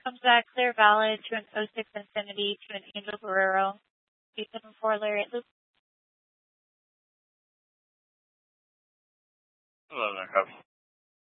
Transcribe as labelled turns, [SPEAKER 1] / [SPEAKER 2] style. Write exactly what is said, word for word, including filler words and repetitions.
[SPEAKER 1] Comes back clear valid to an oh six Infinity to an Angel Guerrero. eight seven four Lariat Loop.
[SPEAKER 2] Hello there, Copy.